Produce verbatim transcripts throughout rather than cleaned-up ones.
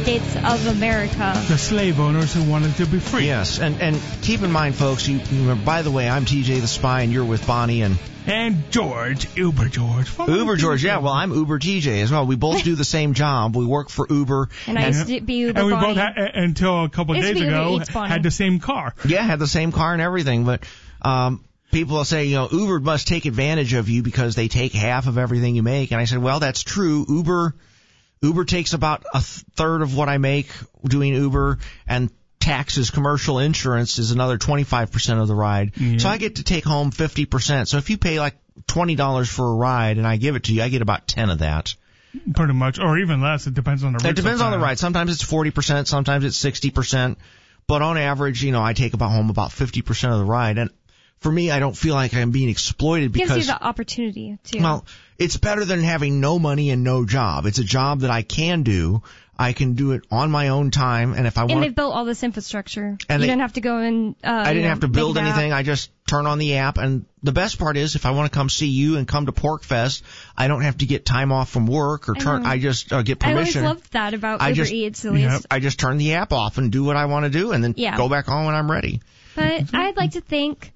States of America. The slave owners who wanted to be free. Yes, and, and keep in mind, folks, you, you remember, by the way, I'm T J the Spy, and you're with Bonnie and... And George, Uber George. Uber George, yeah, well, I'm Uber T J as well. We both do the same job. We work for Uber. And I used to be Uber And we Bonnie. both, had, until a couple of days ago, had the same car. Yeah, had the same car and everything, but... um. People will say, you know, Uber must take advantage of you because they take half of everything you make. And I said, well, that's true. Uber, Uber takes about a third of what I make doing Uber, and taxes, commercial insurance is another twenty-five percent of the ride. Yeah. So I get to take home fifty percent. So if you pay like twenty dollars for a ride and I give it to you, I get about ten of that. Pretty much, or even less. It depends on the ride. It depends on the ride. Sometimes it's forty percent, sometimes it's sixty percent. But on average, you know, I take about home about fifty percent of the ride. And for me, I don't feel like I'm being exploited because... Gives you the opportunity, too. Well, it's better than having no money and no job. It's a job that I can do. I can do it on my own time, and if I want... And they've built all this infrastructure. And you they, don't have to go and... Uh, I didn't you know, have to build make anything. I just turn on the app, and the best part is if I want to come see you and come to PorkFest, I don't have to get time off from work or turn... I, I just uh, get permission. I always loved that about I Uber just, Eats, at least. Yep, I just turn the app off and do what I want to do, and then yeah. go back home when I'm ready. But I'd like to thank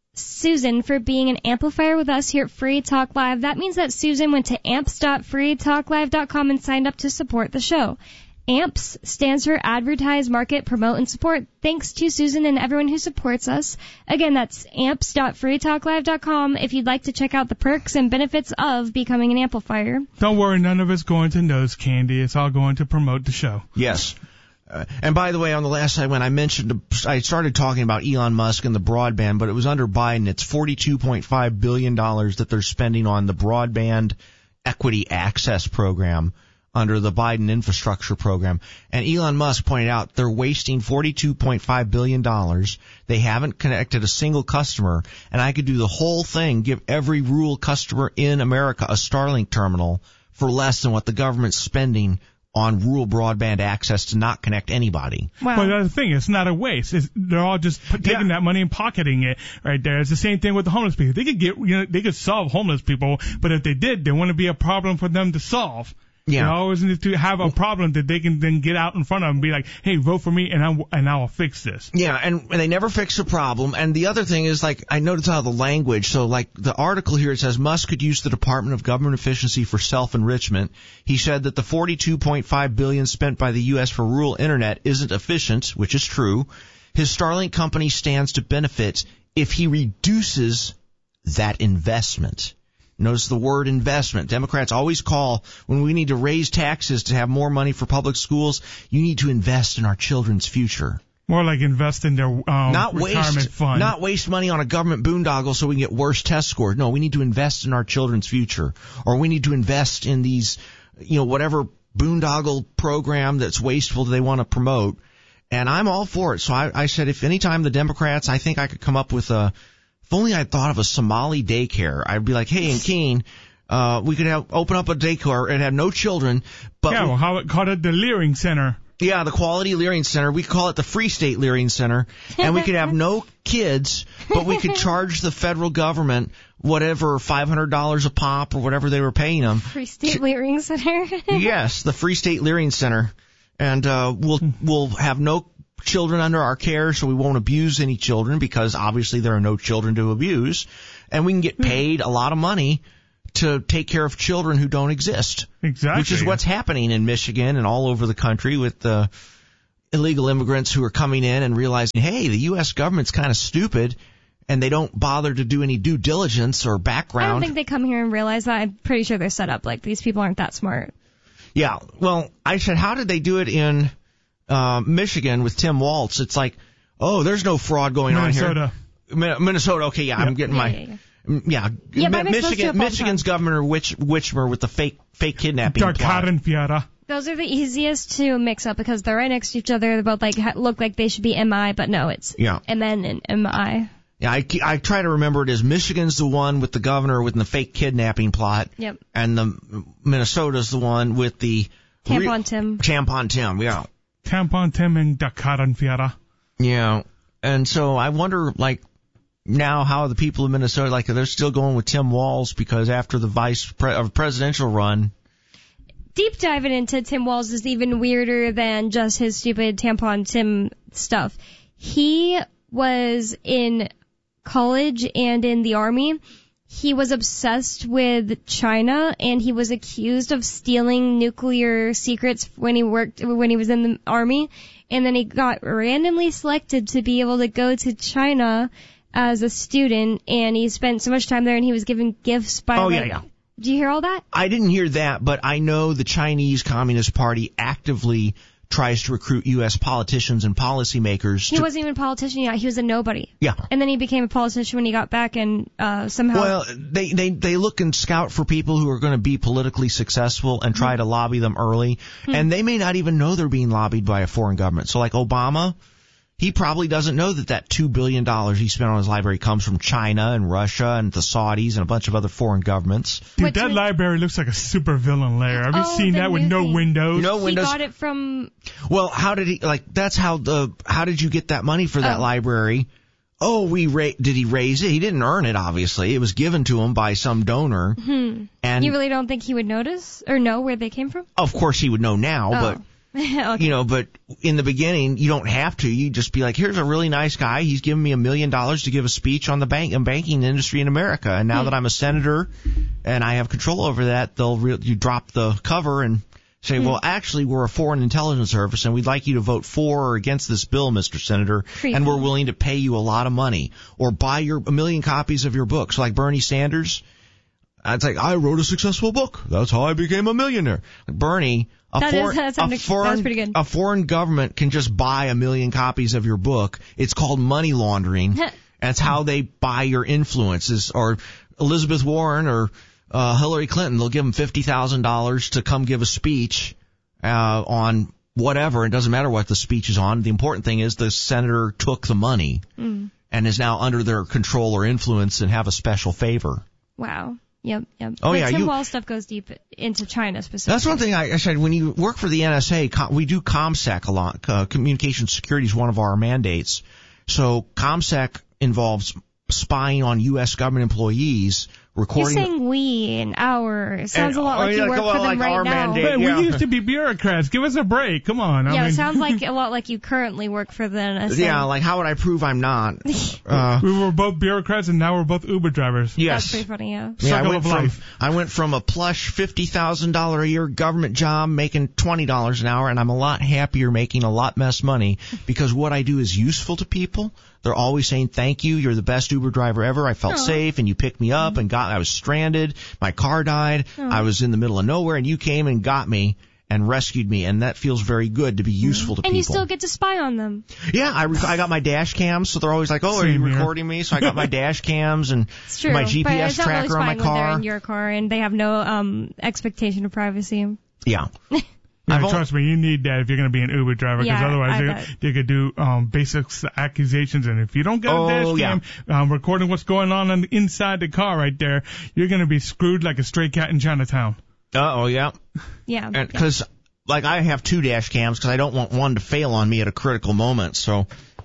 Susan for being an amplifier with us here at Free Talk Live. That means that Susan went to amps dot free talk live dot com and signed up to support the show. AMPS stands for Advertise, Market, Promote, and Support. Thanks to Susan and everyone who supports us. Again, that's amps dot free talk live dot com if you'd like to check out the perks and benefits of becoming an amplifier. Don't worry, none of it's going to nose candy. It's all going to promote the show. Yes. Uh, and by the way, on the last side, when I mentioned, I started talking about Elon Musk and the broadband, but it was under Biden. It's forty-two point five billion dollars that they're spending on the Broadband Equity Access Program under the Biden infrastructure program. And Elon Musk pointed out they're wasting forty-two point five billion dollars. They haven't connected a single customer. And I could do the whole thing, give every rural customer in America a Starlink terminal for less than what the government's spending on rural broadband access to not connect anybody. Wow. But that's the thing, it's not a waste. It's, they're all just put, taking yeah. that money and pocketing it right there. It's the same thing with the homeless people. They could get, you know, they could solve homeless people, but if they did, there wouldn't be a problem for them to solve. Yeah. You always need to have a problem that they can then get out in front of and be like, hey, vote for me and I and I will fix this. Yeah, and, and they never fix the problem. And the other thing is, like, I noticed how the language, so like the article here, it says Musk could use the Department of Government Efficiency for self-enrichment. He said that the forty-two point five billion dollars spent by the U S for rural internet isn't efficient, which is true. His Starlink company stands to benefit if he reduces that investment. Notice the word investment. Democrats always call, when we need to raise taxes to have more money for public schools, you need to invest in our children's future. More like invest in their um, not retirement waste, fund. Not waste money on a government boondoggle so we can get worse test scores. No, we need to invest in our children's future. Or we need to invest in these, you know, whatever boondoggle program that's wasteful that they want to promote. And I'm all for it. So I, I said, if any time the Democrats, I think I could come up with a, if only I'd thought of a Somali daycare, I'd be like, hey, in Keene, uh, we could have open up a daycare and have no children. But yeah, we, well, how it called it the Leering Center. Yeah, the Quality Leering Center. We call it the Free State Leering Center. And we could have no kids, but we could charge the federal government whatever, five hundred dollars a pop or whatever they were paying them. Free State Leering Center. Yes, the Free State Leering Center. And uh, we'll we'll have no children under our care, so we won't abuse any children because obviously there are no children to abuse. And we can get paid a lot of money to take care of children who don't exist. Exactly. Which is what's happening in Michigan and all over the country with the illegal immigrants who are coming in and realizing, hey, the U S government's kind of stupid and they don't bother to do any due diligence or background. I don't think they come here and realize that. I'm pretty sure they're set up like these people aren't that smart. Yeah. Well, I said, how did they do it in Uh, Michigan with Tim Walz? It's like, oh, there's no fraud going Minnesota. on here. Minnesota. Okay, yeah, yep. I'm getting yeah, my, yeah, yeah. yeah. yeah Mi- Michigan, Michigan's Governor Witch, Witchmer with the fake, fake kidnapping plot. Those are the easiest to mix up because they're right next to each other. They both like ha- look like they should be M I, but no, it's yeah. M N and M I. Yeah, I, I try to remember it as Michigan's the one with the governor with the fake kidnapping plot. Yep. And the Minnesota's the one with the Tampon re- Tim. Tampon Tim, yeah. Tampon Tim and Dakaran Fiera. Yeah. And so I wonder, like, now how the people of Minnesota, like, they're still going with Tim Walz because after the vice pre- or presidential run. deep diving into Tim Walz is even weirder than just his stupid tampon Tim stuff. He was in college and in the army. He was obsessed with China, and he was accused of stealing nuclear secrets when he worked, when he was in the army. And then he got randomly selected to be able to go to China as a student, and he spent so much time there, and he was given gifts by, oh, like, yeah, yeah. Did you hear all that? I didn't hear that, but I know the Chinese Communist Party actively tries to recruit U S politicians and policymakers. He to, wasn't even a politician yet. He was a nobody. Yeah. And then he became a politician when he got back, and uh somehow... Well, they, they, they look and scout for people who are going to be politically successful and try mm-hmm. to lobby them early. Mm-hmm. And they may not even know they're being lobbied by a foreign government. So like Obama... He probably doesn't know that that two billion dollars he spent on his library comes from China and Russia and the Saudis and a bunch of other foreign governments. Dude, What's that with... library looks like a super villain lair. Have you oh, seen that with no thing. windows? No windows. He got it from... Well, how did he, like, that's how the, how did you get that money for that oh. library? Oh, we ra- did he raise it? He didn't earn it, obviously. It was given to him by some donor. Hmm. And you really don't think he would notice or know where they came from? Of course he would know now, oh. but... okay. You know, but in the beginning, you don't have to. You just be like, here's a really nice guy. He's giving me a million dollars to give a speech on the bank and banking industry in America. And now hmm. that I'm a senator and I have control over that, they'll re- you drop the cover and say, hmm. well, actually, we're a foreign intelligence service and we'd like you to vote for or against this bill, Mister Senator. Creepy. And we're willing to pay you a lot of money or buy your a million copies of your books. Like Bernie Sanders. It's like, I wrote a successful book. That's how I became a millionaire. Like Bernie, a, that for, is, that a, foreign, pretty good. a foreign government can just buy a million copies of your book. It's called money laundering. That's how they buy your influences. Or Elizabeth Warren or uh, Hillary Clinton, they'll give them fifty thousand dollars to come give a speech uh, on whatever. It doesn't matter what the speech is on. The important thing is the senator took the money mm. and is now under their control or influence and have a special favor. Wow. Yep, yep. Oh, the yeah, Tim you, Walz stuff goes deep into China specifically. That's one thing I, I said. When you work for the N S A, we do ComSec a lot. Uh, communication security is one of our mandates. So ComSec involves spying on U S government employees, recording. You're saying we and our. It sounds and, a lot oh, like yeah, you work well, for them like right our now. mandate, hey, yeah. we used to be bureaucrats. Give us a break. Come on. I yeah, mean, it sounds like a lot like you currently work for the N S A. Yeah, like how would I prove I'm not? Uh, we were both bureaucrats and now we're both Uber drivers. Yes. That's pretty funny, yeah. Yeah, I Circle went of from life. I went from a plush fifty thousand dollars a year government job making twenty dollars an hour, and I'm a lot happier making a lot less money because what I do is useful to people. They're always saying, thank you, you're the best Uber driver ever. I felt Aww. safe, and you picked me up, and got. I was stranded. My car died. Aww. I was in the middle of nowhere, and you came and got me and rescued me, and that feels very good to be useful to and people. And you still get to spy on them. Yeah, I, rec- I got my dash cams, so they're always like, oh, are Same you here. recording me? So I got my dash cams and it's true, my G P S but it's tracker not really on my spying when they're car. in your car, and they have no um expectation of privacy. Yeah. Yeah, trust me, you need that if you're going to be an Uber driver, because yeah, otherwise they, they could do um, basic accusations, and if you don't get a oh, dash cam yeah. um, recording what's going on, on the, inside the car right there, you're going to be screwed like a stray cat in Chinatown. Uh oh, yeah. Yeah. Because, yeah. like, I have two dash cams because I don't want one to fail on me at a critical moment, so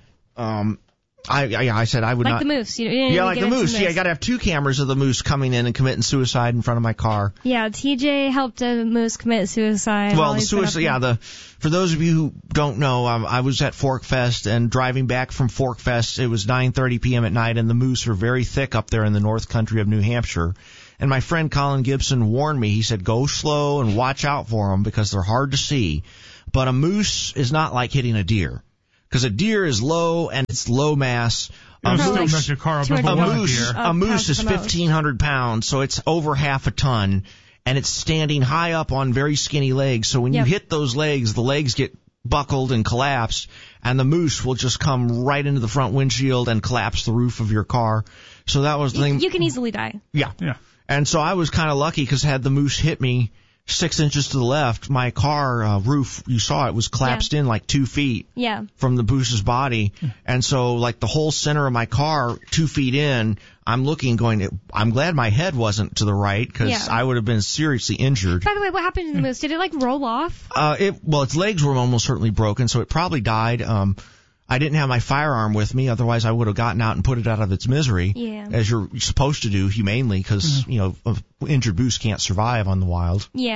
um, I, I, I said I would like not. Like the moose. You, you yeah, like the moose. moose. Yeah, I got to have two cameras of the moose coming in and committing suicide in front of my car. Yeah, T J helped a moose commit suicide. Well, the suicide, yeah, the, for those of you who don't know, um, I was at Fork Fest and driving back from Fork Fest, it was nine thirty p.m. at night and the moose are very thick up there in the north country of New Hampshire. And my friend Colin Gibson warned me. He said, go slow and watch out for them because they're hard to see. But a moose is not like hitting a deer. Because a deer is low and it's low mass. A still moose, mess your car up a a moose, deer. a moose is fifteen hundred pounds, so it's over half a ton, and it's standing high up on very skinny legs. So when yep. you hit those legs, the legs get buckled and collapsed, and the moose will just come right into the front windshield and collapse the roof of your car. So that was the you, thing. You can easily die. Yeah. Yeah. And so I was kind of lucky because had the moose hit me six inches to the left, my car uh, roof, you saw it, was collapsed yeah. in like two feet yeah. from the moose's body. And so like the whole center of my car, two feet in, I'm looking going, I'm glad my head wasn't to the right because yeah. I would have been seriously injured. By the way, what happened to the moose? Did it like roll off? Uh, it, well, its legs were almost certainly broken, so it probably died. Um, I didn't have my firearm with me, otherwise I would have gotten out and put it out of its misery, yeah. as you're supposed to do humanely, because mm-hmm. you know, an injured moose can't survive on the wild. Yeah,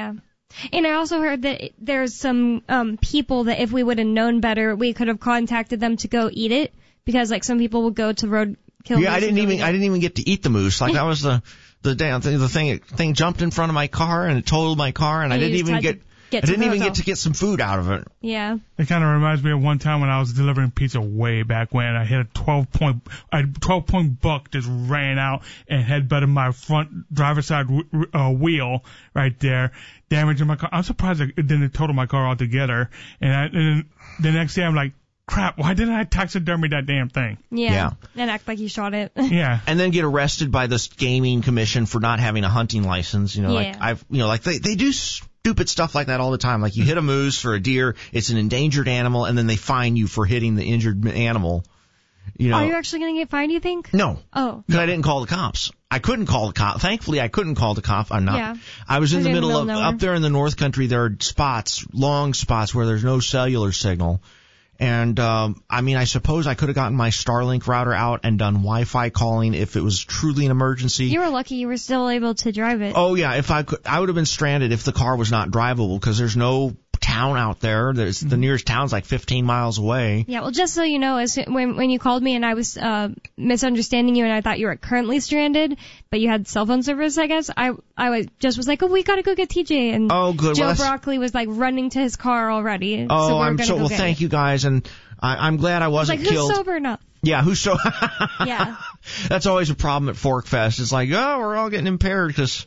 And I also heard that there's some um people that if we would have known better, we could have contacted them to go eat it, because like some people will go to roadkill. Yeah, I didn't even I didn't even get to eat the moose. Like that was the the damn thing. The thing thing jumped in front of my car and it totaled my car, and, and I didn't even get. Get I didn't even get to get some food out of it. Yeah. It kind of reminds me of one time when I was delivering pizza way back when. I hit a twelve point, a twelve point buck just ran out and headbutted my front driver's side uh, wheel right there, damaging my car. I'm surprised it didn't total my car altogether. And, I, and the next day I'm like, crap, why didn't I taxidermy that damn thing? Yeah. yeah. And act like you shot it. Yeah. And then get arrested by the gaming commission for not having a hunting license. You know, yeah. like I've, you know, like they, they do stupid stuff like that all the time. Like you hit a moose or a deer, it's an endangered animal, and then they fine you for hitting the injured animal. You know. Are you actually going to get fined, you think? No. Oh. Because I didn't call the cops. I couldn't call the cop. Thankfully, I couldn't call the cop. I'm not. Yeah. I was in the middle in the of, up there in the North Country, there are spots, long spots where there's no cellular signal. And, um, I mean, I suppose I could have gotten my Starlink router out and done Wi-Fi calling if it was truly an emergency. You were lucky you were still able to drive it. Oh, yeah. If I could, I would have been stranded if the car was not drivable, because there's no town out there. There's, the nearest town's like fifteen miles away. Yeah, well, just so you know, as when when you called me and I was uh misunderstanding you and I thought you were currently stranded, but you had cell phone service, I guess, I I was just was like, oh, we gotta go get T J. And oh, good. Joe well, Broccoli was like running to his car already. Oh, so we I'm so, well, thank it. you guys. And I, I'm glad I wasn't I was like, killed. Who's sober enough? Yeah, who's so? Yeah. That's always a problem at Fork Fest. It's like, oh, we're all getting impaired because.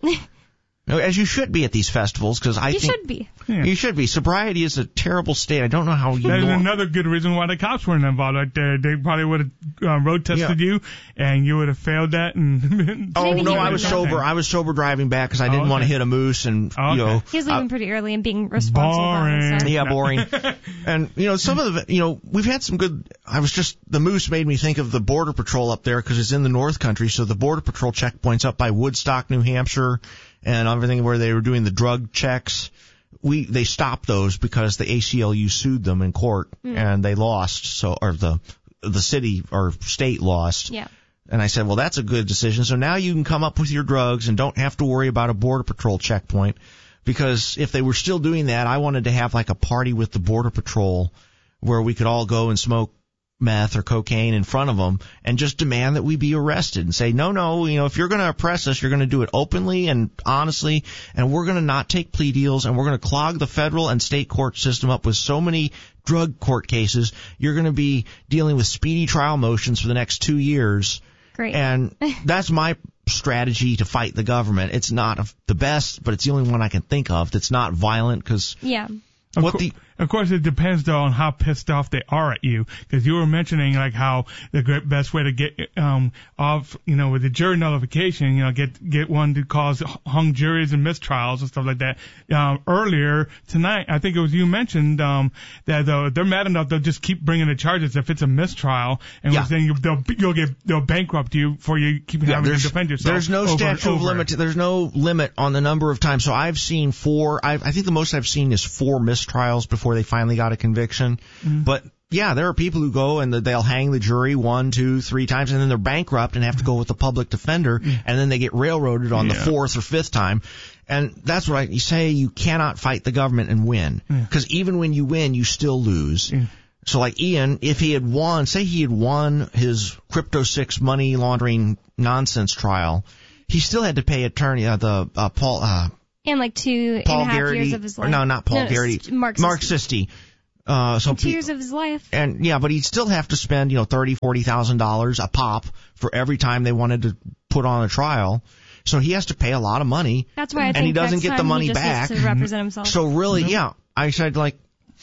As you should be at these festivals, because I you think... You should be. Yeah. You should be. Sobriety is a terrible state. I don't know how you... There's know. another good reason why the cops weren't involved. Like they, they probably would have uh, road tested yeah. you, and you would have failed that. And oh, no, I was sober. I was sober driving back because I didn't oh, okay. want to hit a moose, and, oh, okay. you know... He was leaving uh, pretty early and being responsible. Boring. So. Yeah, boring. And, you know, some of the... You know, we've had some good... I was just... The moose made me think of the Border Patrol up there because it's in the North Country, so the Border Patrol checkpoints up by Woodstock, New Hampshire, and everything where they were doing the drug checks, we they stopped those because the A C L U sued them in court mm. and they lost. So or the the city or state lost. Yeah. And I said, well, that's a good decision. So now you can come up with your drugs and don't have to worry about a Border Patrol checkpoint, because if they were still doing that, I wanted to have like a party with the Border Patrol where we could all go and smoke meth or cocaine in front of them and just demand that we be arrested and say, no, no, you know, if you're going to oppress us, you're going to do it openly and honestly, and we're going to not take plea deals, and we're going to clog the federal and state court system up with so many drug court cases. You're going to be dealing with speedy trial motions for the next two years. Great. And that's my strategy to fight the government. It's not the best, but it's the only one I can think of that's not violent, because yeah. what the Of course, it depends, though, on how pissed off they are at you. Because you were mentioning, like, how the great best way to get um off, you know, with the jury nullification, you know, get get one to cause hung juries and mistrials and stuff like that. Um, earlier tonight, I think it was you mentioned um that uh, they're mad enough they'll just keep bringing the charges if it's a mistrial, and yeah. we're saying they'll you'll get they'll bankrupt you for you keep yeah, having to defend yourself. There's no statute of limit. There's no limit on the number of times. So I've seen four. I've, I think the most I've seen is four mistrials before they finally got a conviction. Mm-hmm. But yeah, there are people who go and they'll hang the jury one, two, three times, and then they're bankrupt and have to go with the public defender, and then they get railroaded on yeah. the fourth or fifth time. And that's what I you say. You cannot fight the government and win, because yeah. even when you win, you still lose. Yeah. So like Ian, if he had won, say he had won his Crypto six money laundering nonsense trial, he still had to pay attorney uh, the uh, Paul. Uh, And like two Paul and a half Garrity, years of his life. No, not Paul no, Garrity. Mark Mark Sisti. Uh, so two years of his life. And yeah, but he'd still have to spend, you know, thirty, forty thousand dollars a pop for every time they wanted to put on a trial. So he has to pay a lot of money. That's why I and think he doesn't next get the time money he just back. Needs to represent himself. So really, mm-hmm. yeah, I said like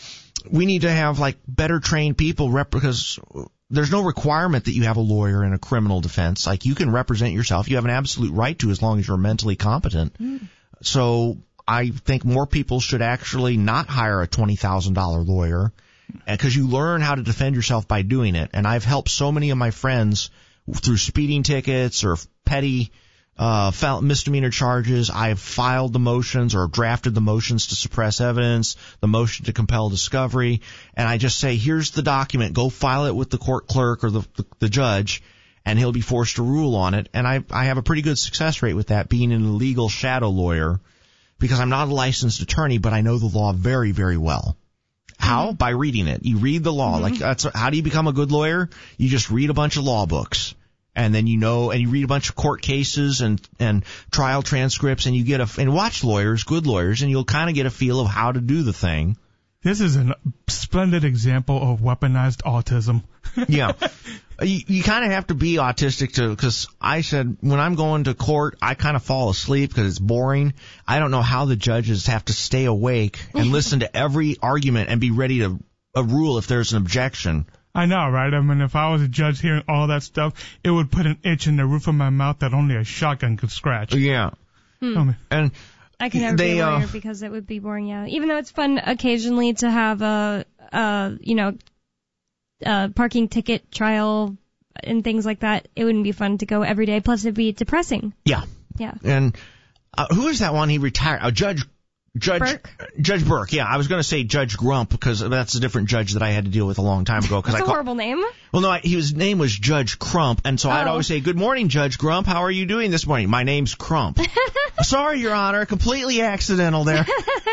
we need to have like better trained people rep because there's no requirement that you have a lawyer in a criminal defense. Like you can represent yourself. You have an absolute right to, as long as you're mentally competent. Mm. So I think more people should actually not hire a twenty thousand dollars lawyer, because you learn how to defend yourself by doing it. And I've helped so many of my friends through speeding tickets or petty uh misdemeanor charges. I've filed the motions or drafted the motions to suppress evidence, the motion to compel discovery, and I just say, here's the document, go file it with the court clerk or the the, the judge, and he'll be forced to rule on it. And I I have a pretty good success rate with that, being an illegal shadow lawyer. because I'm not a licensed attorney, but I know the law very, very well. How? Mm-hmm. By reading it. You read the law. Mm-hmm. Like that's how do you become a good lawyer? You just read a bunch of law books. And then you know, and you read a bunch of court cases and, and trial transcripts, and you get a, and watch lawyers, good lawyers, and you'll kind of get a feel of how to do the thing. This is a splendid example of weaponized autism. Yeah. You, you kind of have to be autistic to, because I said, when I'm going to court, I kind of fall asleep because it's boring. I don't know how the judges have to stay awake and listen to every argument and be ready to uh, rule if there's an objection. I know, right? I mean, if I was a judge hearing all that stuff, it would put an itch in the roof of my mouth that only a shotgun could scratch. Yeah. Hmm. And I can never they, be a lawyer uh, because it would be boring, yeah. Even though it's fun occasionally to have a, a you know, a parking ticket trial and things like that, it wouldn't be fun to go every day. Plus, it'd be depressing. Yeah. Yeah. And uh, who is that one? He retired. Uh, Judge Judge Burke? Judge Burke. Yeah, I was going to say Judge Grump because that's a different judge that I had to deal with a long time ago. Cause That's I a call, horrible name. Well, no, I, his name was Judge Crump, and so oh. I'd always say, "Good morning, Judge Grump. How are you doing this morning?" My name's Crump. Sorry, Your Honor, completely accidental there.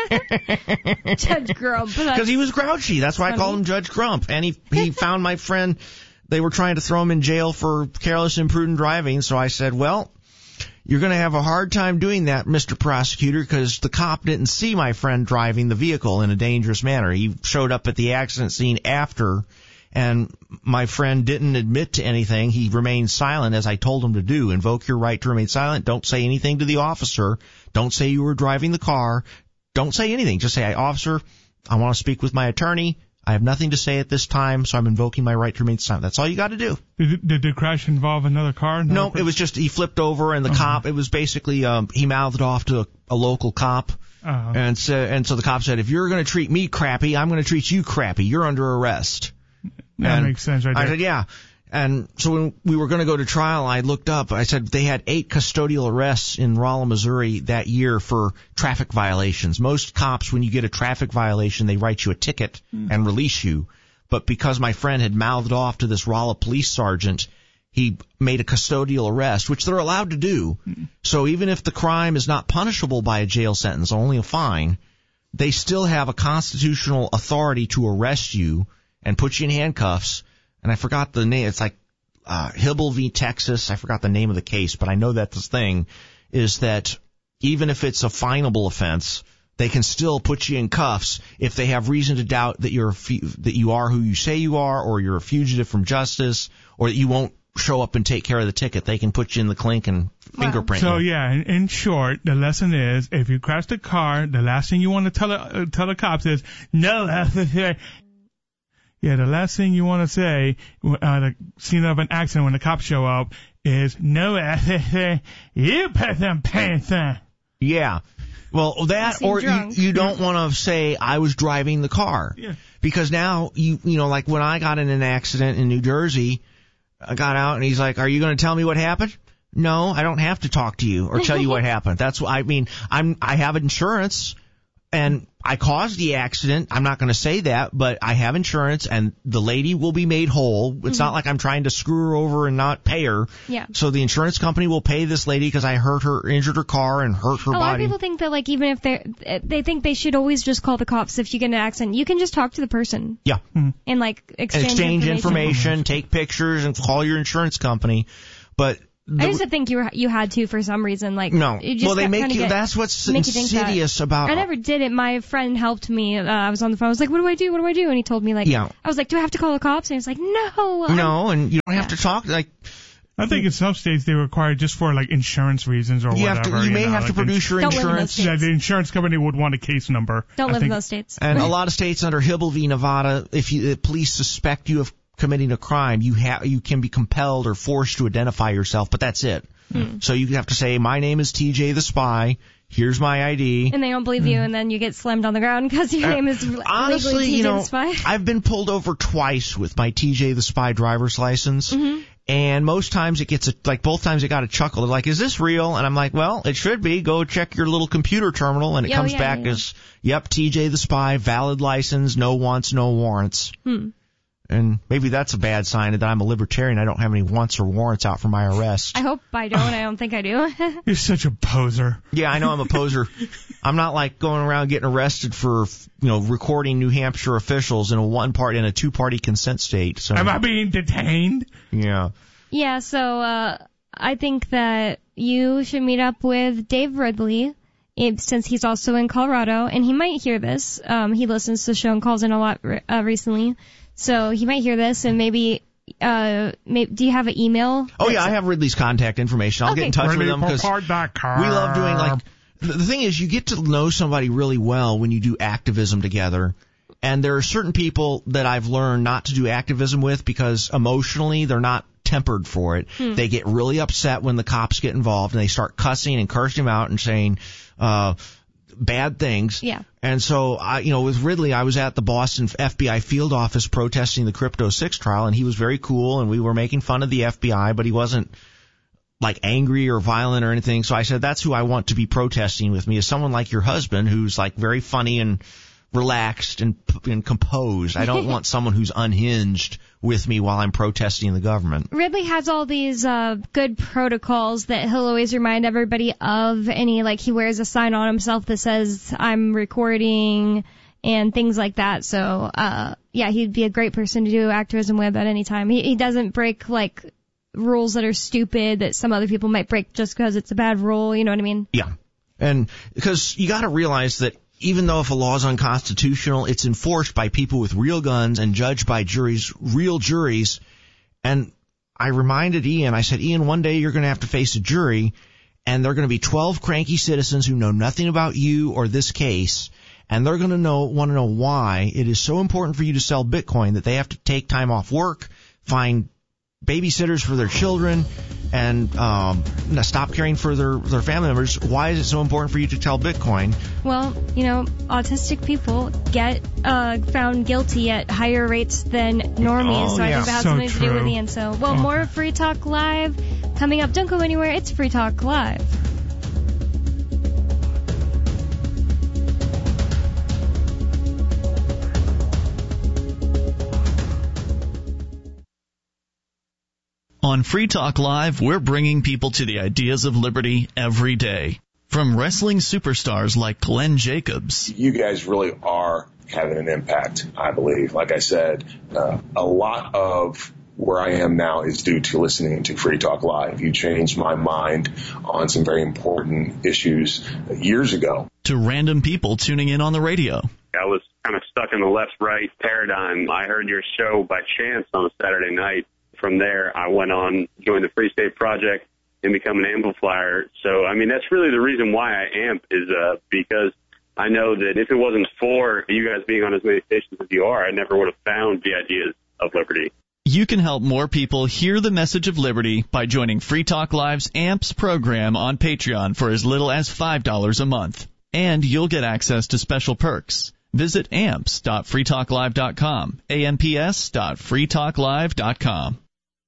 Judge Grump. Because he was grouchy. That's why funny. I called him Judge Crump. And he he found my friend. They were trying to throw him in jail for careless, imprudent driving. So I said, well, you're going to have a hard time doing that, Mister Prosecutor, because the cop didn't see my friend driving the vehicle in a dangerous manner. He showed up at the accident scene after, and my friend didn't admit to anything. He remained silent, as I told him to do. Invoke your right to remain silent. Don't say anything to the officer. Don't say you were driving the car. Don't say anything. Just say, officer, I want to speak with my attorney. I have nothing to say at this time, so I'm invoking my right to remain silent. That's all you got to do. Did, did the crash involve another car? Another no, person? It was just he flipped over, and the uh-huh. cop. It was basically um, he mouthed off to a, a local cop, uh-huh. and so and so the cop said, "If you're going to treat me crappy, I'm going to treat you crappy. You're under arrest." That and makes sense, right there. I said, "Yeah." And so when we were going to go to trial, I looked up. I said they had eight custodial arrests in Rolla, Missouri that year for traffic violations. Most cops, when you get a traffic violation, they write you a ticket mm. and release you. But because my friend had mouthed off to this Rolla police sergeant, he made a custodial arrest, which they're allowed to do. Mm. So even if the crime is not punishable by a jail sentence, only a fine, they still have a constitutional authority to arrest you and put you in handcuffs. And I forgot the name. It's like uh, Hibble v. Texas. I forgot the name of the case, but I know that the thing is that even if it's a finable offense, they can still put you in cuffs if they have reason to doubt that you're a fu- that you are who you say you are, or you're a fugitive from justice, or that you won't show up and take care of the ticket. They can put you in the clink and fingerprint wow. So you. yeah, in, in short, the lesson is if you crash the car, the last thing you want to tell uh, tell the cops is no. Yeah, the last thing you want to say at the scene of an accident when the cops show up is, no, you put some pants on. Yeah. Well, that, or you, you don't want to say, I was driving the car. Yeah. Because now, you you know, like when I got in an accident in New Jersey, I got out and he's like, are you going to tell me what happened? No, I don't have to talk to you or tell you what happened. That's what I mean. I'm, I have insurance. And I caused the accident. I'm not going to say that, but I have insurance, and the lady will be made whole. It's mm-hmm. not like I'm trying to screw her over and not pay her. Yeah. So the insurance company will pay this lady because I hurt her, injured her car, and hurt her body. A lot body. of people think that, like, even if they they think they should always just call the cops if you get in an accident. You can just talk to the person. Yeah. Mm-hmm. And like exchange, and exchange information. information, take pictures, and call your insurance company. But The, I just think you were, you had to for some reason. Like no, you just well they make you. Get, that's what's insidious that. about. I never did it. My friend helped me. Uh, I was on the phone. I was like, "What do I do? What do I do?" And he told me like, yeah. I was like, "Do I have to call the cops?" And he was like, "No." No, and you don't have yeah. to talk like. I think in some states they require just for like insurance reasons or you whatever. Have to, you, you may know, have like to produce your don't insurance. Yeah, the insurance company would want a case number. Don't I live think. in those states. And a lot of states under Hibble v. Nevada, if you, the police suspect you of committing a crime, you have you can be compelled or forced to identify yourself, but that's it. Hmm. So you have to say, my name is T J the Spy. Here's my I D. And they don't believe you, and then you get slammed on the ground because your uh, name is honestly, legally T J you know, the Spy. I've been pulled over twice with my T J the Spy driver's license. Mm-hmm. And most times it gets a, like both times it got a chuckle. They're like, is this real? And I'm like, well, it should be. Go check your little computer terminal. And it oh, comes yeah, back yeah. as, yep, T J the Spy, valid license, no wants, no warrants. Hmm. And maybe that's a bad sign that I'm a libertarian. I don't have any wants or warrants out for my arrest. I hope I don't. I don't think I do. You're such a poser. Yeah, I know I'm a poser. I'm not like going around getting arrested for, you know, recording New Hampshire officials in a one party in a two party consent state. So am I being detained? Yeah. Yeah. So uh, I think that you should meet up with Dave Ridley, if, since he's also in Colorado, and he might hear this. Um, he listens to the show and calls in a lot uh, recently. So he might hear this, and maybe, uh, maybe, do you have an email? Oh yeah, I have Ridley's contact information. I'll okay. get in touch with him because we love doing like, the thing is you get to know somebody really well when you do activism together. And there are certain people that I've learned not to do activism with because emotionally they're not tempered for it. Hmm. They get really upset when the cops get involved and they start cussing and cursing them out and saying, uh, bad things. Yeah. And so, I, you know, with Ridley, I was at the Boston F B I field office protesting the Crypto six trial, and he was very cool, and we were making fun of the F B I, but he wasn't, like, angry or violent or anything. So I said, that's who I want to be protesting with me, is someone like your husband who's, like, very funny and relaxed and, and composed. I don't want someone who's unhinged with me while I'm protesting the government. Ridley has all these uh good protocols that he'll always remind everybody of, and he like he wears a sign on himself that says I'm recording and things like that. So uh yeah, he'd be a great person to do activism with at any time. He he doesn't break like rules that are stupid that some other people might break just because it's a bad rule, you know what I mean? Yeah. And because you got to realize that even though if a law is unconstitutional, it's enforced by people with real guns and judged by juries, real juries. And I reminded Ian, I said, Ian, one day you're going to have to face a jury, and they're going to be twelve cranky citizens who know nothing about you or this case, and they're going to know want to know why it is so important for you to sell Bitcoin that they have to take time off work, find babysitters for their children, and um, stop caring for their, their family members. Why is it so important for you to tell Bitcoin? Well, you know, autistic people get uh, found guilty at higher rates than normies, oh, so I yeah. think that has so something true. to do with Ian. So, well, okay. More Free Talk Live coming up. Don't go anywhere. It's Free Talk Live. On Free Talk Live, we're bringing people to the ideas of liberty every day. From wrestling superstars like Glenn Jacobs. You guys really are having an impact, I believe. Like I said, uh, a lot of where I am now is due to listening to Free Talk Live. You changed my mind on some very important issues years ago. To random people tuning in on the radio. I was kind of stuck in the left-right paradigm. I heard your show by chance on a Saturday night. From there, I went on, joined the Free State Project, and become an amplifier. So, I mean, that's really the reason why I amp is uh, because I know that if it wasn't for you guys being on as many stations as you are, I never would have found the ideas of liberty. You can help more people hear the message of liberty by joining Free Talk Live's AMPS program on Patreon for as little as five dollars a month. And you'll get access to special perks. Visit amps dot free talk live dot com, A M P S dot free talk live dot com.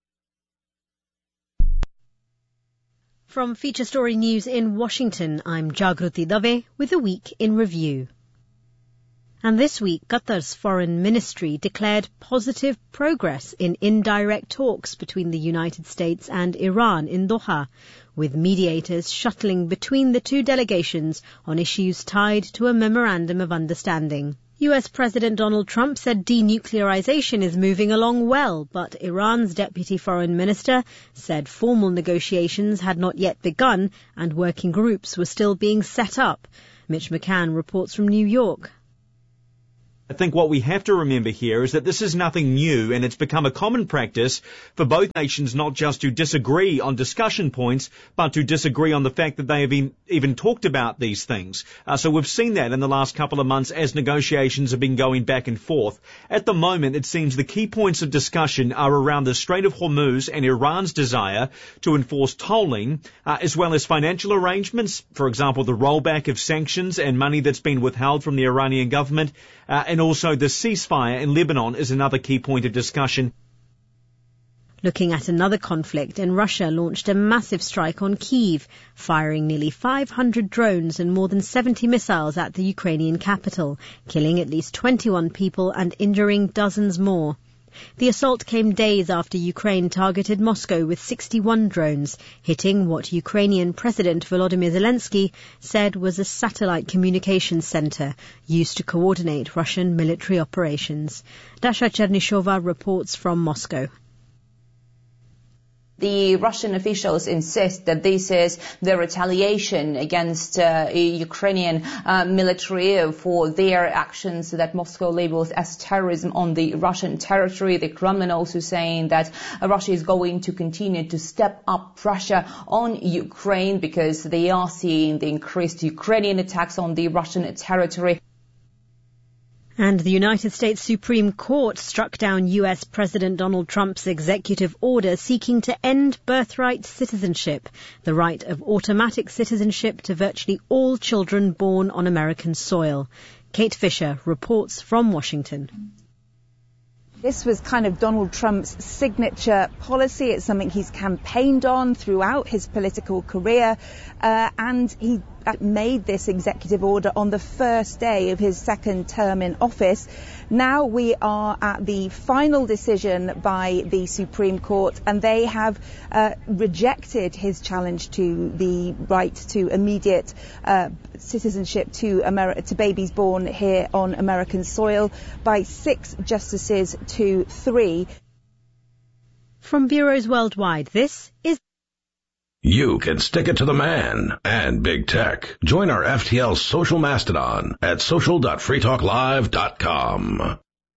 From Feature Story News in Washington, I'm Jagruti Dave with a week in review. And this week, Qatar's foreign ministry declared positive progress in indirect talks between the United States and Iran in Doha, with mediators shuttling between the two delegations on issues tied to a memorandum of understanding. U S President Donald Trump said denuclearization is moving along well, but Iran's deputy foreign minister said formal negotiations had not yet begun and working groups were still being set up. Mitch McCann reports from New York. I think what we have to remember here is that this is nothing new, and it's become a common practice for both nations not just to disagree on discussion points, but to disagree on the fact that they have been even talked about these things. Uh, so we've seen that in the last couple of months as negotiations have been going back and forth. At the moment, it seems the key points of discussion are around the Strait of Hormuz and Iran's desire to enforce tolling, uh, as well as financial arrangements, for example, the rollback of sanctions and money that's been withheld from the Iranian government, uh, and also the ceasefire in Lebanon is another key point of discussion. Looking at another conflict, and Russia launched a massive strike on Kyiv, firing nearly five hundred drones and more than seventy missiles at the Ukrainian capital, killing at least twenty-one people and injuring dozens more. The assault came days after Ukraine targeted Moscow with sixty-one drones, hitting what Ukrainian President Volodymyr Zelensky said was a satellite communications center used to coordinate Russian military operations. Dasha Chernyshova reports from Moscow. The Russian officials insist that this is the retaliation against uh, Ukrainian uh, military for their actions that Moscow labels as terrorism on the Russian territory. The Kremlin also saying that uh, Russia is going to continue to step up pressure on Ukraine because they are seeing the increased Ukrainian attacks on the Russian territory. And the United States Supreme Court struck down U S President Donald Trump's executive order seeking to end birthright citizenship, the right of automatic citizenship to virtually all children born on American soil. Kate Fisher reports from Washington. This was kind of Donald Trump's signature policy. It's something he's campaigned on throughout his political career. Uh, and he made this executive order on the first day of his second term in office. Now we are at the final decision by the Supreme Court, and they have uh, rejected his challenge to the right to immediate uh, citizenship to, Ameri- to babies born here on American soil by six justices to three. From bureaus worldwide, this is You can stick it to the man and big tech. Join our F T L social mastodon at social dot free talk live dot com.